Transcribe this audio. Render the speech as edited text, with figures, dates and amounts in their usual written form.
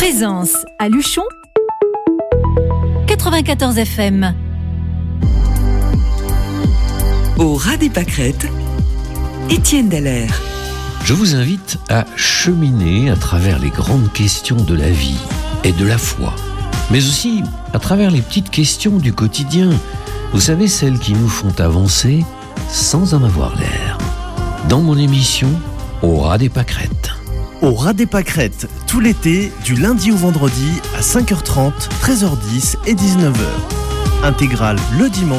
Présence à Luchon, 94 FM. Au ras des pâquerettes, Étienne Dallaire. Je vous invite à cheminer à travers les grandes questions de la vie et de la foi, mais aussi à travers les petites questions du quotidien. Vous savez, celles qui nous font avancer sans en avoir l'air. Dans mon émission, Au ras des pâquerettes. Au ras des pâquerettes, tout l'été, du lundi au vendredi à 5h30, 13h10 et 19h. Intégrale le dimanche.